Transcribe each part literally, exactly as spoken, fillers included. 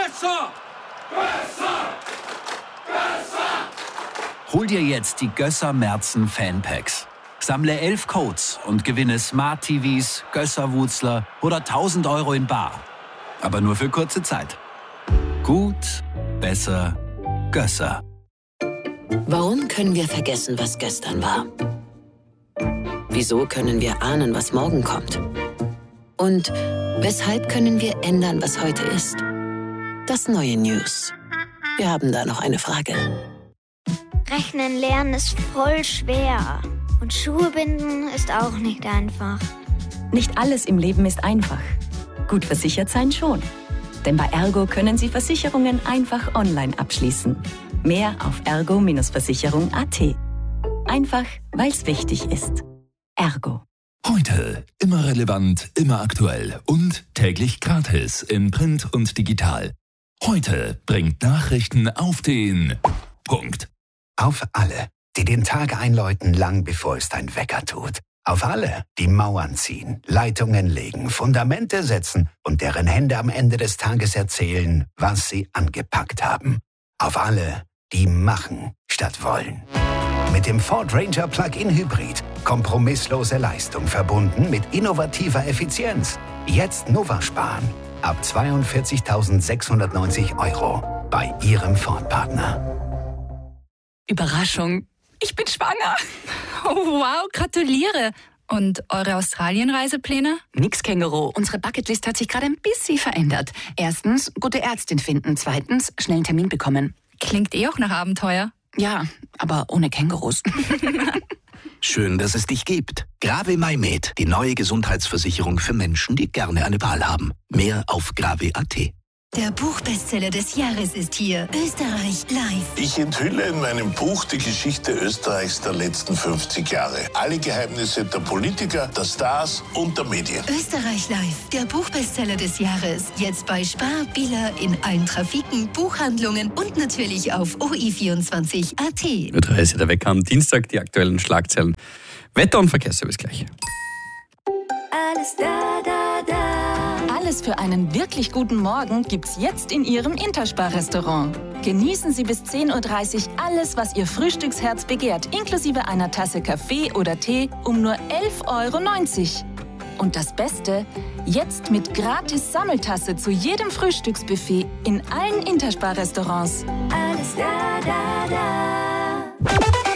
Gösser! Gösser! Gösser! Hol dir jetzt die Gösser Märzen Fanpacks. Sammle elf Codes und gewinne Smart T Vs, Gösser-Wutzler oder tausend Euro in bar. Aber nur für kurze Zeit. Gut, besser, Gösser. Warum können wir vergessen, was gestern war? Wieso können wir ahnen, was morgen kommt? Und weshalb können wir ändern, was heute ist? Das neue News. Wir haben da noch eine Frage. Rechnen lernen ist voll schwer. Und Schuhe binden ist auch nicht einfach. Nicht alles im Leben ist einfach. Gut versichert sein schon. Denn bei Ergo können Sie Versicherungen einfach online abschließen. Mehr auf ergo Versicherung punkt at. Einfach, weil es wichtig ist. Ergo. Heute immer relevant, immer aktuell und täglich gratis in Print und digital. Heute bringt Nachrichten auf den Punkt. Auf alle, die den Tag einläuten, lang bevor es dein Wecker tut. Auf alle, die Mauern ziehen, Leitungen legen, Fundamente setzen und deren Hände am Ende des Tages erzählen, was sie angepackt haben. Auf alle, die machen statt wollen. Mit dem Ford Ranger Plug-in Hybrid. Kompromisslose Leistung verbunden mit innovativer Effizienz. Jetzt Nova sparen. Ab zweiundvierzigtausendsechshundertneunzig Euro bei Ihrem Ford-Partner. Überraschung, ich bin schwanger. Oh, wow, gratuliere. Und eure Australienreisepläne? Nix, Känguru. Unsere Bucketlist hat sich gerade ein bisschen verändert. Erstens, gute Ärztin finden. Zweitens, schnell einen Termin bekommen. Klingt eh auch nach Abenteuer. Ja, aber ohne Kängurus. Schön, dass es dich gibt. Grave MyMed, die neue Gesundheitsversicherung für Menschen, die gerne eine Wahl haben. Mehr auf grave punkt at. Der Buchbestseller des Jahres ist hier. Österreich live. Ich enthülle in meinem Buch die Geschichte Österreichs der letzten fünfzig Jahre. Alle Geheimnisse der Politiker, der Stars und der Medien. Österreich live. Der Buchbestseller des Jahres. Jetzt bei Spar, Billa, in allen Trafiken, Buchhandlungen und natürlich auf o i vierundzwanzig punkt at. drei ist der Wecker am Dienstag, die aktuellen Schlagzeilen. Wetter- und Verkehrsservice gleich. Alles da, da, da. Alles für einen wirklich guten Morgen gibt's jetzt in Ihrem Interspar-Restaurant. Genießen Sie bis zehn Uhr dreißig alles, was Ihr Frühstücksherz begehrt, inklusive einer Tasse Kaffee oder Tee um nur elf Euro neunzig. Und das Beste, jetzt mit gratis Sammeltasse zu jedem Frühstücksbuffet in allen Interspar-Restaurants. Alles da, da, da.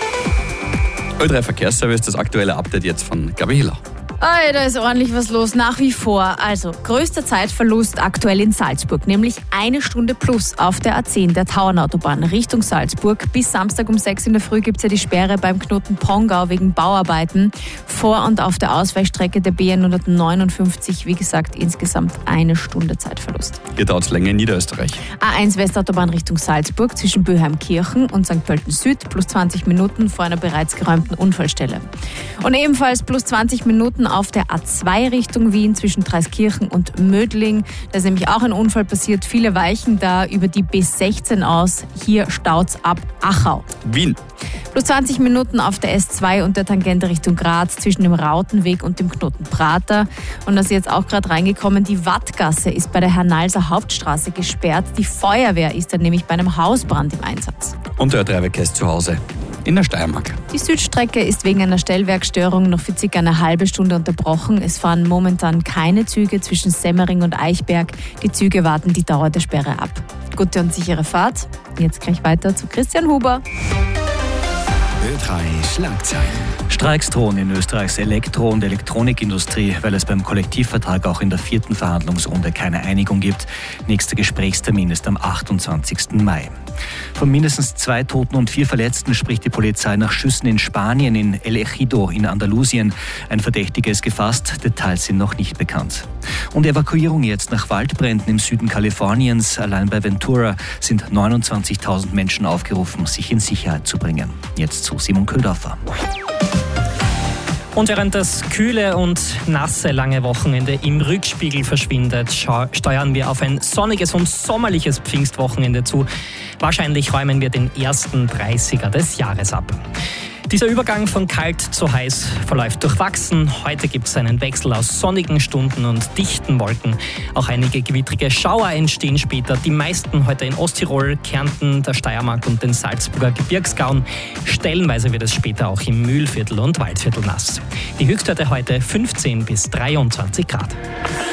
Ö drei Verkehrsservice, das aktuelle Update jetzt von Gabi Hiller. Hey, da ist ordentlich was los, nach wie vor. Also, größter Zeitverlust aktuell in Salzburg, nämlich eine Stunde plus auf der A zehn, der Tauernautobahn, Richtung Salzburg. Bis Samstag um sechs in der Früh gibt es ja die Sperre beim Knoten Pongau wegen Bauarbeiten. Vor und auf der Ausweichstrecke der B N hundertneunundfünfzig, wie gesagt, insgesamt eine Stunde Zeitverlust. Hier dauert es länger in Niederösterreich. A eins Westautobahn Richtung Salzburg zwischen Böheimkirchen und Sankt Pölten Süd, plus zwanzig Minuten vor einer bereits geräumten Unfallstelle. Und ebenfalls plus zwanzig Minuten auf der A zwei Richtung Wien zwischen Dreiskirchen und Mödling. Da ist nämlich auch ein Unfall passiert. Viele weichen da über die B sechzehn aus. Hier staut's ab Achau. Wien. Plus zwanzig Minuten auf der S zwei und der Tangente Richtung Graz zwischen dem Rautenweg und dem Knoten Prater. Und das ist jetzt auch gerade reingekommen, die Wattgasse ist bei der Hernalser Hauptstraße gesperrt. Die Feuerwehr ist dann nämlich bei einem Hausbrand im Einsatz. Und der Ö drei Verkehr ist zu Hause in der Steiermark. Die Südstrecke ist wegen einer Stellwerkstörung noch für circa eine halbe Stunde unterbrochen. Es fahren momentan keine Züge zwischen Semmering und Eichberg. Die Züge warten die Dauer der Sperre ab. Gute und sichere Fahrt. Jetzt gleich weiter zu Christian Huber. Ö drei Schlagzeilen. Streiks drohen in Österreichs Elektro- und Elektronikindustrie, weil es beim Kollektivvertrag auch in der vierten Verhandlungsrunde keine Einigung gibt. Nächster Gesprächstermin ist am achtundzwanzigsten Mai. Von mindestens zwei Toten und vier Verletzten spricht die Polizei nach Schüssen in Spanien, in El Ejido in Andalusien. Ein Verdächtiger ist gefasst, Details sind noch nicht bekannt. Und Evakuierung jetzt nach Waldbränden im Süden Kaliforniens. Allein bei Ventura sind neunundzwanzigtausend Menschen aufgerufen, sich in Sicherheit zu bringen. Jetzt zu Simon Köhldorfer. Und während das kühle und nasse lange Wochenende im Rückspiegel verschwindet, steuern wir auf ein sonniges und sommerliches Pfingstwochenende zu. Wahrscheinlich räumen wir den ersten dreißiger des Jahres ab. Dieser Übergang von kalt zu heiß verläuft durchwachsen. Heute gibt es einen Wechsel aus sonnigen Stunden und dichten Wolken. Auch einige gewittrige Schauer entstehen später. Die meisten heute in Osttirol, Kärnten, der Steiermark und den Salzburger Gebirgsgauen. Stellenweise wird es später auch im Mühlviertel und Waldviertel nass. Die Höchstwerte heute fünfzehn bis dreiundzwanzig Grad.